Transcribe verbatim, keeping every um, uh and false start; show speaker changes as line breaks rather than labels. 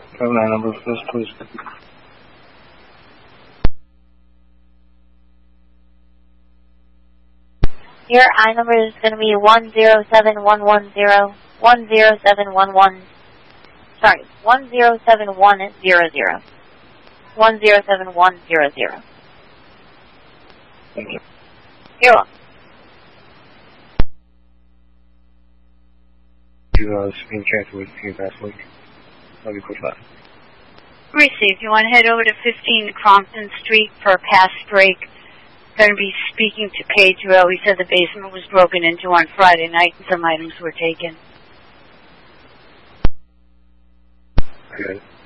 Phone line number first, please.
Your I number is going to be one zero seven one one zero one zero seven one one. Sorry, one zero seven one zero zero one zero seven one zero zero.
Thank you.
You're welcome.
You uh, screen transfer with your password. I'll be quick about it.
Received. You want to head over to fifteen Crompton Street for a pass break. Going to be speaking to Pedro. He said the basement was broken into on Friday night and some items were taken.
Good.